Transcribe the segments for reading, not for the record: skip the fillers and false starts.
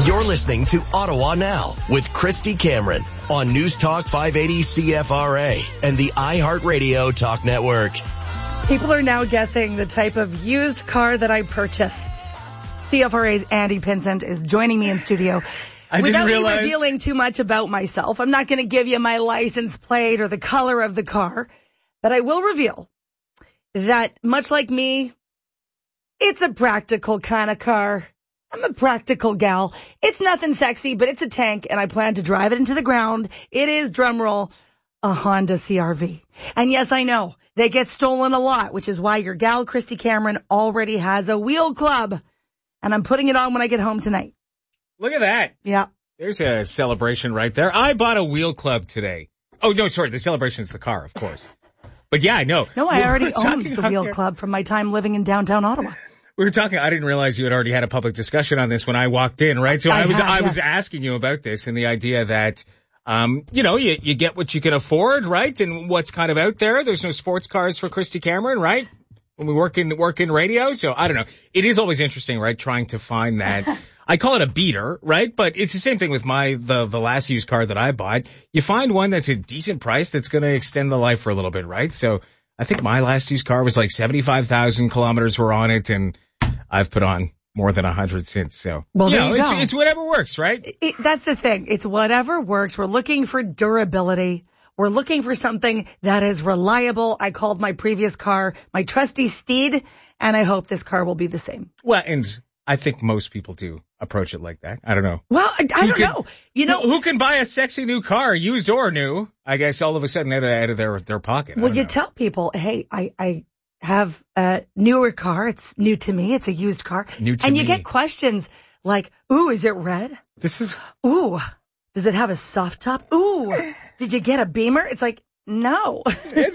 You're listening to Ottawa Now with Christy Cameron on News Talk 580 CFRA and the iHeartRadio Talk Network. People are now guessing the type of used car that I purchased. CFRA's Andy Pinsent is joining me in studio. Without me revealing too much about myself, I'm not going to give you my license plate or the color of the car, but I will reveal that, much like me, it's a practical kind of car. I'm a practical gal. It's nothing sexy, but it's a tank, and I plan to drive it into the ground. It is, drumroll, a Honda CR-V. And yes, I know, they get stolen a lot, which is why your gal, Christy Cameron, already has a wheel club. And I'm putting it on when I get home tonight. Look at that. Yeah. There's a celebration right there. I bought a wheel club today. Oh, no, sorry. The celebration is the car, of course. But yeah, I know. No, I already owned the wheel club from my time living in downtown Ottawa. We were talking, I didn't realize you had already had a public discussion on this when I walked in, right? So I was asking you about this and the idea that, you get what you can afford, right? And what's kind of out there. There's no sports cars for Christy Cameron, right? When we work in radio. So I don't know. It is always interesting, right? Trying to find that. I call it a beater, right? But it's the same thing with the last used car that I bought. You find one that's a decent price that's going to extend the life for a little bit, right? So I think my last used car was like 75,000 kilometers were on it, and I've put on more than 100 since. So, well, it's whatever works, right? That's the thing. It's whatever works. We're looking for durability. We're looking for something that is reliable. I called my previous car my trusty steed, and I hope this car will be the same. Well, and I think most people do approach it like that. I don't know. Well, I don't know. You know, who can buy a sexy new car, used or new? I guess all of a sudden out of their pocket. Well, you tell people, hey, I have a newer car. It's new to me. It's a used car. New to me. And you get questions like, ooh, is it red? Ooh, does it have a soft top? Ooh, did you get a Beamer? It's like, no.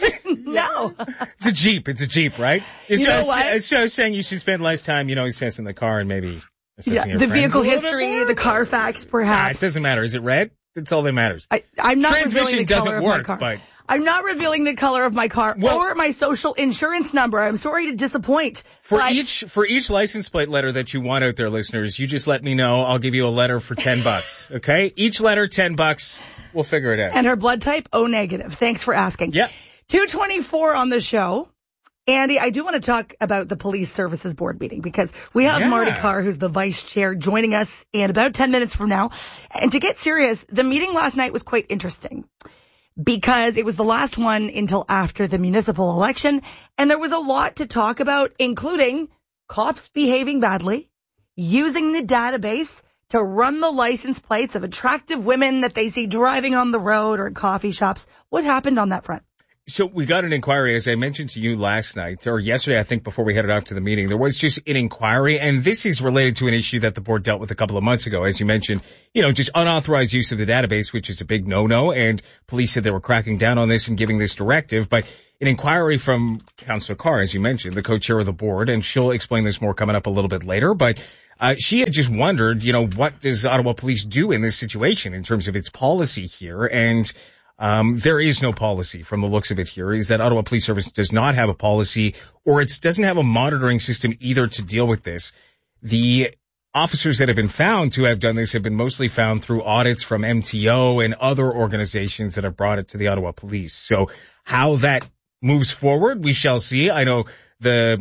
No. It's a Jeep, right? You know what? So saying you should spend less time, assessing the car and maybe assessing your the friends vehicle history, the Carfax, perhaps. It doesn't matter. Is it red? That's all that matters. I'm not Transmission revealing the color doesn't of work, my car. but I'm not revealing the color of my car or my social insurance number. I'm sorry to disappoint. For each license plate letter that you want out there, listeners, you just let me know. I'll give you a letter for $10. Okay? Each letter, $10. We'll figure it out. And her blood type, O negative. Thanks for asking. Yeah. 2:24 on the show. Andy, I do want to talk about the Police Services Board meeting because we have Marty Carr, who's the vice chair, joining us in about 10 minutes from now. And to get serious, the meeting last night was quite interesting because it was the last one until after the municipal election. And there was a lot to talk about, including cops behaving badly, using the database to run the license plates of attractive women that they see driving on the road or at coffee shops. What happened on that front? So we got an inquiry, as I mentioned to you last night, or yesterday, I think, before we headed off to the meeting. There was just an inquiry, and this is related to an issue that the board dealt with a couple of months ago. As you mentioned, just unauthorized use of the database, which is a big no-no, and police said they were cracking down on this and giving this directive. But an inquiry from Councillor Carr, as you mentioned, the co-chair of the board, and she'll explain this more coming up a little bit later, but she had just wondered, what does Ottawa Police do in this situation in terms of its policy here? And there is no policy from the looks of it here, is that Ottawa Police Service does not have a policy, or it doesn't have a monitoring system either to deal with this. The officers that have been found to have done this have been mostly found through audits from MTO and other organizations that have brought it to the Ottawa Police. So how that moves forward, we shall see. I know the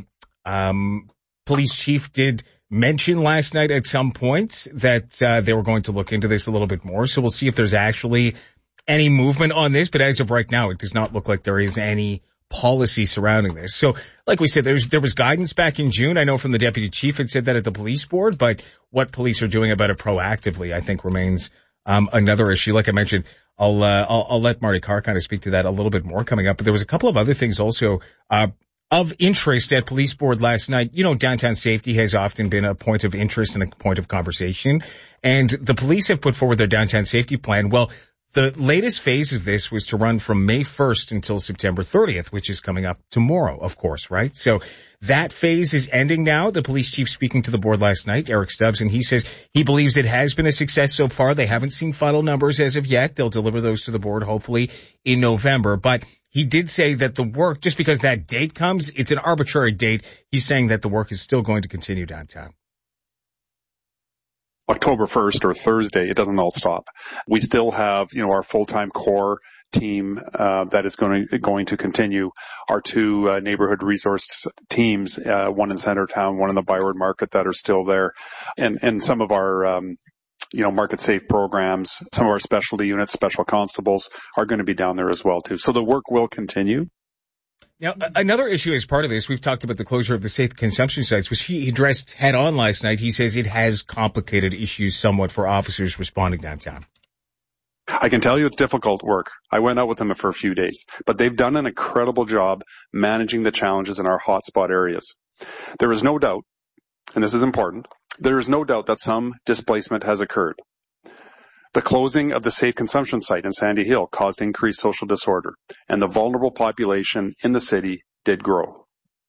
police chief did mention last night at some point that they were going to look into this a little bit more. So we'll see if there's actually any movement on this. But as of right now, it does not look like there is any policy surrounding this. So like we said, there was guidance back in June. I know from the deputy chief had said that at the police board, but what police are doing about it proactively, I think remains another issue. Like I mentioned, I'll let Marty Carr kind of speak to that a little bit more coming up. But there was a couple of other things also of interest at police board last night. Downtown safety has often been a point of interest and a point of conversation. And the police have put forward their downtown safety plan. Well, the latest phase of this was to run from May 1st until September 30th, which is coming up tomorrow, of course, right? So that phase is ending now. The police chief speaking to the board last night, Eric Stubbs, and he says he believes it has been a success so far. They haven't seen final numbers as of yet. They'll deliver those to the board hopefully in November. But he did say that the work, just because that date comes, it's an arbitrary date. He's saying that the work is still going to continue downtown. October 1st or Thursday, it doesn't all stop. We still have, our full-time core team that is going to continue. Our two neighborhood resource teams, one in Centertown, one in the Byward Market, that are still there, and some of our market safe programs, some of our specialty units, special constables are going to be down there as well too. So the work will continue. Now, another issue as part of this, we've talked about the closure of the safe consumption sites, which he addressed head on last night. He says it has complicated issues somewhat for officers responding downtown. I can tell you it's difficult work. I went out with them for a few days, but they've done an incredible job managing the challenges in our hotspot areas. There is no doubt, and this is important, there is no doubt that some displacement has occurred. The closing of the safe consumption site in Sandy Hill caused increased social disorder, and the vulnerable population in the city did grow.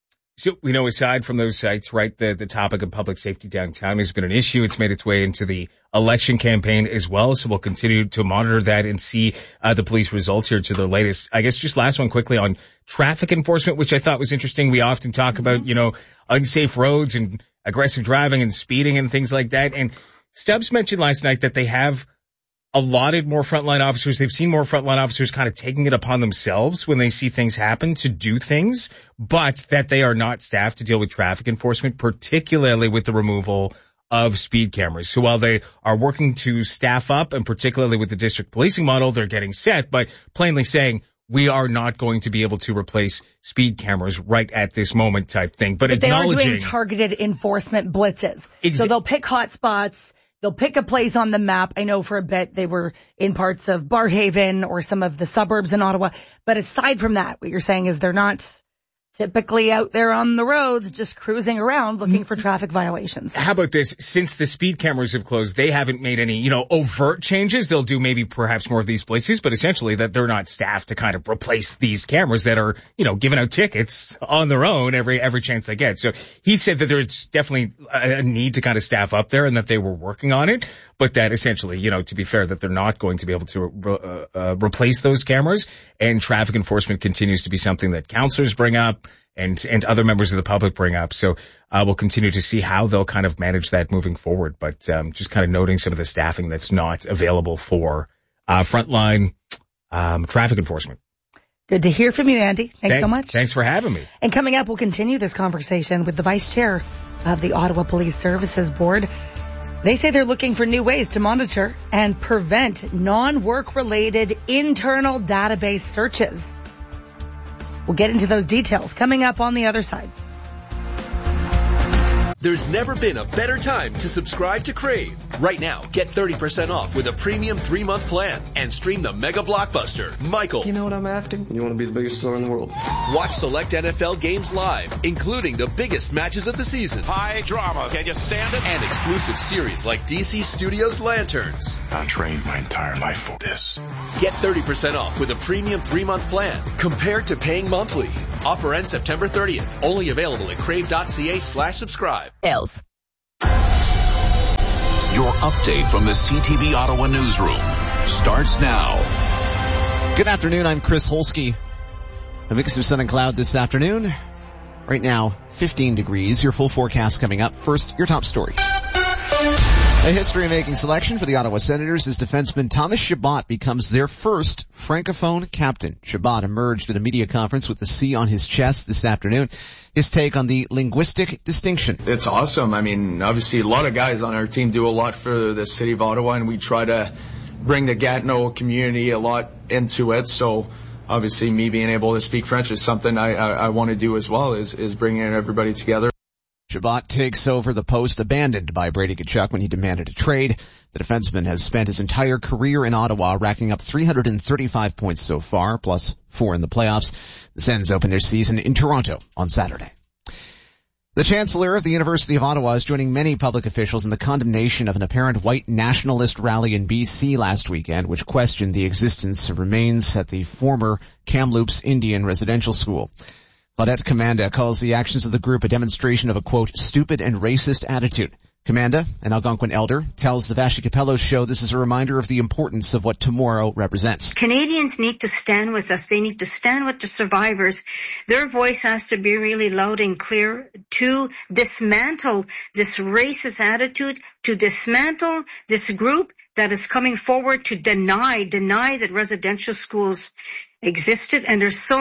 So we know aside from those sites, right, the topic of public safety downtown has been an issue. It's made its way into the election campaign as well. So we'll continue to monitor that and see the police results here to the latest. I guess just last one quickly on traffic enforcement, which I thought was interesting. We often talk about, unsafe roads and aggressive driving and speeding and things like that. And Stubbs mentioned last night that they have allotted more frontline officers. They've seen more frontline officers kind of taking it upon themselves when they see things happen to do things, but that they are not staffed to deal with traffic enforcement, particularly with the removal of speed cameras. So while they are working to staff up, and particularly with the district policing model, they're getting set, but plainly saying, we are not going to be able to replace speed cameras right at this moment type thing. But they are doing targeted enforcement blitzes. So they'll pick hot spots. They'll pick a place on the map. I know for a bit they were in parts of Barrhaven or some of the suburbs in Ottawa. But aside from that, what you're saying is they're not typically out there on the roads just cruising around looking for traffic violations. How about this? Since the speed cameras have closed, they haven't made any, overt changes. They'll do maybe perhaps more of these places, but essentially that they're not staffed to kind of replace these cameras that are, giving out tickets on their own every chance they get. So he said that there's definitely a need to kind of staff up there and that they were working on it, but that essentially, to be fair, that they're not going to be able to replace those cameras, and traffic enforcement continues to be something that counselors bring up and other members of the public bring up. So we'll continue to see how they'll kind of manage that moving forward. But just kind of noting some of the staffing that's not available for frontline traffic enforcement. Good to hear from you, Andy. Thanks so much. Thanks for having me. And coming up, we'll continue this conversation with the Vice Chair of the Ottawa Police Services Board. They say they're looking for new ways to monitor and prevent non-work-related internal database searches. We'll get into those details coming up on the other side. There's never been a better time to subscribe to Crave. Right now, get 30% off with a premium 3-month plan and stream the mega blockbuster, Michael. You know what I'm after? You want to be the biggest star in the world. Watch select NFL games live, including the biggest matches of the season. High drama. Can you stand it? And exclusive series like DC Studios Lanterns. I trained my entire life for this. Get 30% off with a premium 3-month plan compared to paying monthly. Offer ends September 30th. Only available at crave.ca/subscribe. Else. Your update from the CTV Ottawa newsroom starts now. Good afternoon, I'm Chris Holsky. A mix of sun and cloud this afternoon. Right now, 15 degrees. Your full forecast coming up. First, your top stories. A history-making selection for the Ottawa Senators as defenseman Thomas Chabot becomes their first Francophone captain. Chabot emerged at a media conference with the C on his chest this afternoon. His take on the linguistic distinction. It's awesome. I mean, obviously a lot of guys on our team do a lot for the city of Ottawa, and we try to bring the Gatineau community a lot into it. So obviously me being able to speak French is something I want to do as well, is bringing everybody together. Chabot takes over the post abandoned by Brady Tkachuk when he demanded a trade. The defenseman has spent his entire career in Ottawa, racking up 335 points so far, plus 4 in the playoffs. The Sens open their season in Toronto on Saturday. The Chancellor of the University of Ottawa is joining many public officials in the condemnation of an apparent white nationalist rally in BC last weekend, which questioned the existence of remains at the former Kamloops Indian Residential School. Claudette Commanda calls the actions of the group a demonstration of a, quote, stupid and racist attitude. Commanda, an Algonquin elder, tells the Vashi Capello show this is a reminder of the importance of what tomorrow represents. Canadians need to stand with us. They need to stand with the survivors. Their voice has to be really loud and clear to dismantle this racist attitude, to dismantle this group that is coming forward to deny that residential schools existed. And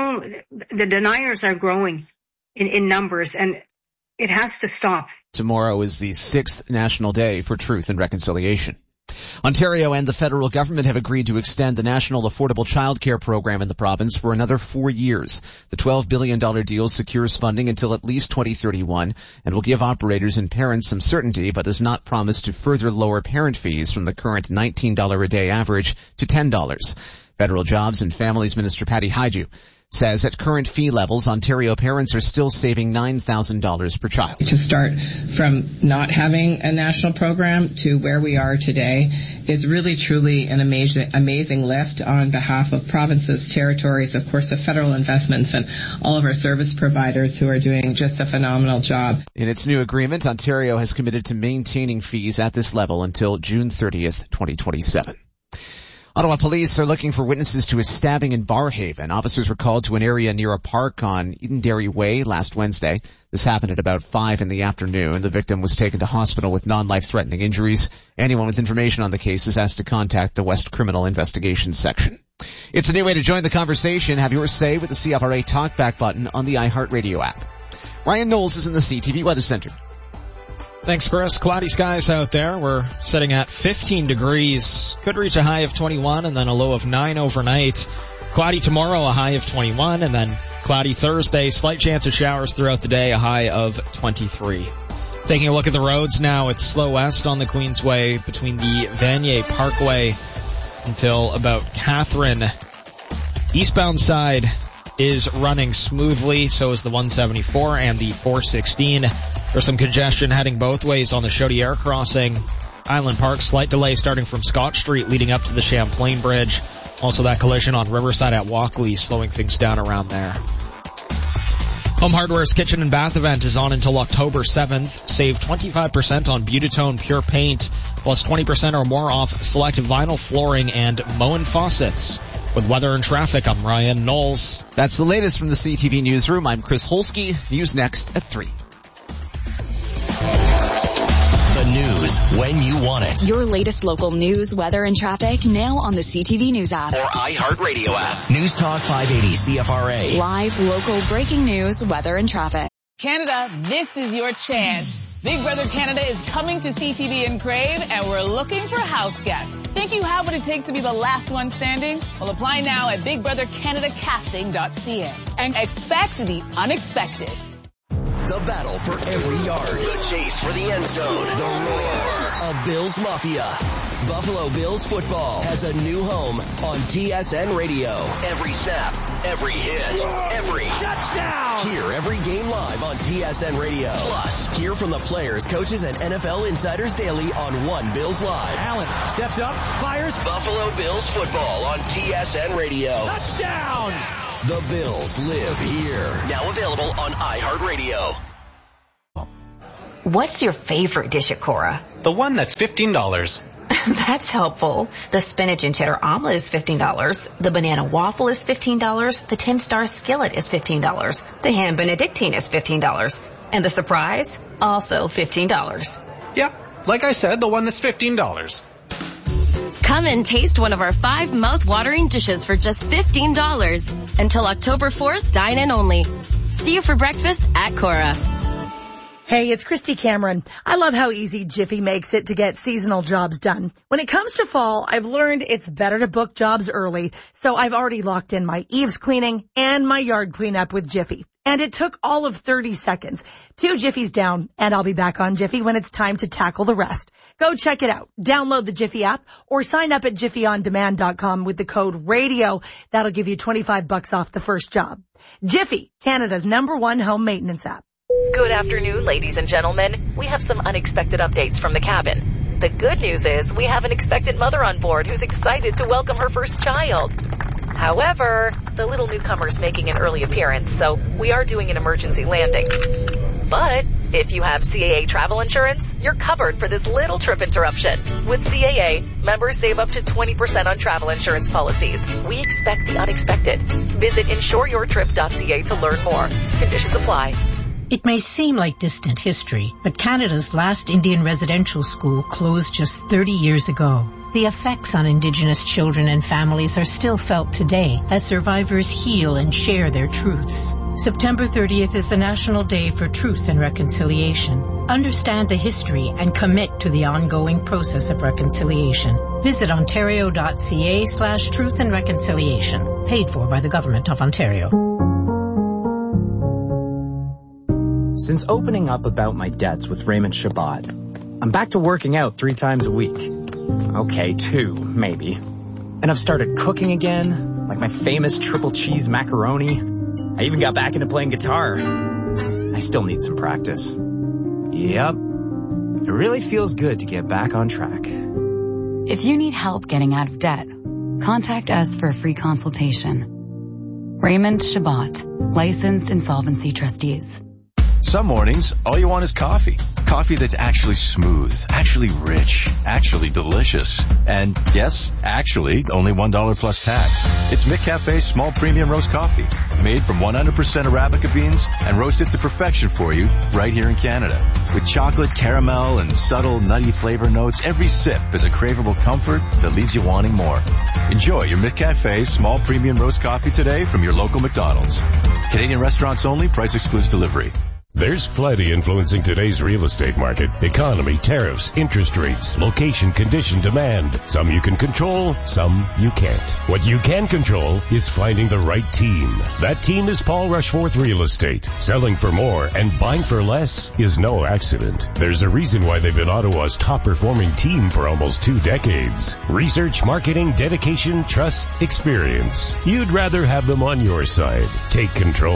the deniers are growing in numbers, and it has to stop. Tomorrow is the 6th National Day for Truth and Reconciliation. Ontario and the federal government have agreed to extend the National Affordable Childcare Program in the province for another 4 years. The $12 billion deal secures funding until at least 2031 and will give operators and parents some certainty, but does not promise to further lower parent fees from the current $19 a day average to $10. Federal Jobs and Families Minister Patty Hajdu says at current fee levels, Ontario parents are still saving $9,000 per child. To start from not having a national program to where we are today is really truly an amazing lift on behalf of provinces, territories, of course, the federal investments, and all of our service providers who are doing just a phenomenal job. In its new agreement, Ontario has committed to maintaining fees at this level until June 30th, 2027. Ottawa police are looking for witnesses to a stabbing in Barrhaven. Officers were called to an area near a park on Edenderry Way last Wednesday. This happened at about 5 in the afternoon. The victim was taken to hospital with non-life-threatening injuries. Anyone with information on the case is asked to contact the West Criminal Investigations Section. It's a new way to join the conversation. Have your say with the CFRA Talkback button on the iHeartRadio app. Ryan Knowles is in the CTV Weather Center. Thanks, Chris. Cloudy skies out there. We're sitting at 15 degrees. Could reach a high of 21 and then a low of 9 overnight. Cloudy tomorrow, a high of 21, and then cloudy Thursday. Slight chance of showers throughout the day, a high of 23. Taking a look at the roads now, it's slow west on the Queensway between the Vanier Parkway until about Catherine. Eastbound side is running smoothly, so is the 174 and the 416. There's some congestion heading both ways on the Chaudière crossing. Island Park, slight delay starting from Scott Street leading up to the Champlain Bridge. Also that collision on Riverside at Walkley slowing things down around there. Home Hardware's Kitchen and Bath event is on until October 7th. Save 25% on Beautitone Pure Paint, plus 20% or more off select vinyl flooring and Moen faucets. With weather and traffic, I'm Ryan Knowles. That's the latest from the CTV Newsroom. I'm Chris Holsky. News next at 3. The news when you want it. Your latest local news, weather, and traffic now on the CTV News app. Or iHeartRadio app. News Talk 580 CFRA. Live, local, breaking news, weather, and traffic. Canada, this is your chance. Big Brother Canada is coming to CTV in Crave, and we're looking for house guests. Think you have what it takes to be the last one standing? Well, apply now at BigBrotherCanadaCasting.ca and expect the unexpected. The battle for every yard. The chase for the end zone. The roar of Bills Mafia. Buffalo Bills football has a new home on TSN Radio. Every snap, every hit, every touchdown. Hear every game live on TSN Radio. Plus, hear from the players, coaches, and NFL insiders daily on One Bills Live. Allen steps up, fires. Buffalo Bills football on TSN Radio. Touchdown. The Bills live here. Now available on iHeartRadio. What's your favorite dish at Cora? The one that's $15. That's helpful. The spinach and cheddar omelet is $15. The banana waffle is $15. The 10-star skillet is $15. The ham benedictine is $15. And the surprise? Also $15. Yeah, like I said, the one that's $15. Come and taste one of our 5 mouth-watering dishes for just $15. Until October 4th, dine in only. See you for breakfast at Cora. Hey, it's Christy Cameron. I love how easy Jiffy makes it to get seasonal jobs done. When it comes to fall, I've learned it's better to book jobs early, so I've already locked in my eaves cleaning and my yard cleanup with Jiffy. And it took all of 30 seconds. 2 Jiffies down, and I'll be back on Jiffy when it's time to tackle the rest. Go check it out. Download the Jiffy app or sign up at JiffyOnDemand.com with the code RADIO. That'll give you $25 off the first job. Jiffy, Canada's #1 home maintenance app. Good afternoon, ladies and gentlemen. We have some unexpected updates from the cabin. The good news is we have an expectant mother on board who's excited to welcome her first child. However, the little newcomer's making an early appearance, so we are doing an emergency landing. But If you have CAA travel insurance, you're covered for this little trip interruption. With CAA, members save up to 20% on travel insurance policies. We expect the unexpected. Visit insureyourtrip.ca to learn more. Conditions apply. It may seem like distant history, but Canada's last Indian residential school closed just 30 years ago. The effects on Indigenous children and families are still felt today as survivors heal and share their truths. September 30th is the National Day for Truth and Reconciliation. Understand the history and commit to the ongoing process of reconciliation. Visit ontario.ca/truth and reconciliation. Paid for by the Government of Ontario. Since opening up about my debts with Raymond Chabot, I'm back to working out 3 times a week. Okay, 2, maybe. And I've started cooking again, like my famous triple cheese macaroni. I even got back into playing guitar. I still need some practice. Yep. It really feels good to get back on track. If you need help getting out of debt, contact us for a free consultation. Raymond Chabot, licensed insolvency trustees. Some mornings, all you want is coffee. Coffee that's actually smooth, actually rich, actually delicious. And yes, actually, only $1 plus tax. It's McCafe's small premium roast coffee, made from 100% Arabica beans and roasted to perfection for you right here in Canada. With chocolate, caramel, and subtle nutty flavor notes, every sip is a craveable comfort that leaves you wanting more. Enjoy your McCafe's small premium roast coffee today from your local McDonald's. Canadian restaurants only, price excludes delivery. There's plenty influencing today's real estate market. Economy, tariffs, interest rates, location, condition, demand. Some you can control, some you can't. What you can control is finding the right team. That team is Paul Rushforth Real Estate. Selling for more and buying for less is no accident. There's a reason why they've been Ottawa's top performing team for almost 2 decades. Research, marketing, dedication, trust, experience. You'd rather have them on your side. Take control